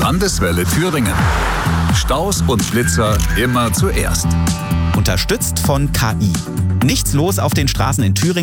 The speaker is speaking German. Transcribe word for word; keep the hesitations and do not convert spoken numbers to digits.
Landeswelle Thüringen. Staus und Blitzer immer zuerst. Unterstützt von K I. Nichts los auf den Straßen in Thüringen.